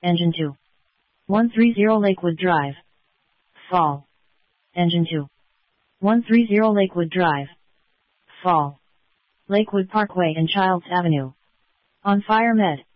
Engine 2. 130 Lakewood Drive. Fall. Engine 2. 130 Lakewood Drive. Fall. Lakewood Parkway and Childs Avenue. On Fire Med.